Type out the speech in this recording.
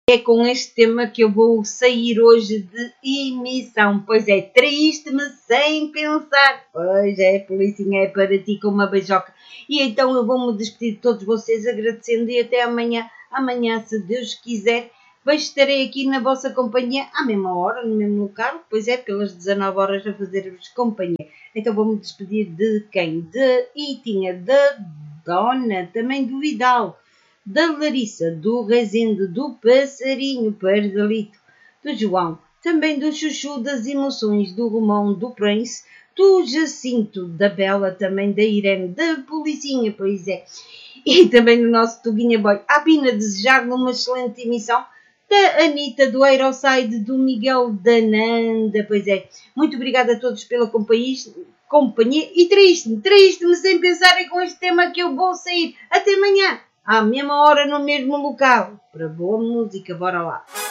É com este tema que eu vou sair hoje de emissão. Pois é, traíste-me sem pensar. Pois é, policinha, é para ti com uma beijoca. E então eu vou-me despedir de todos vocês agradecendo e até amanhã. Amanhã, se Deus quiser, estarei aqui na vossa companhia à mesma hora, no mesmo local. Pois é, pelas 19 horas a fazer-vos companhia. Então vou-me despedir de quem? De Itinha, da Dona, também do Vidal, da Larissa, do Rezende, do Passarinho, Pardalito, do João, também do Chuchu, das Emoções, do Romão, do Prince, do Jacinto, da Bela, também da Irene, da Policinha, pois é, e também do nosso Tuguinha Boy. A Pina desejar-lhe uma excelente emissão, da Anitta, do Aeroside, do Miguel, da Nanda, pois é. Muito obrigada a todos pela companhia e traíste-me sem pensarem com este tema que eu vou sair. Até amanhã, à mesma hora, no mesmo local. Para boa música, bora lá.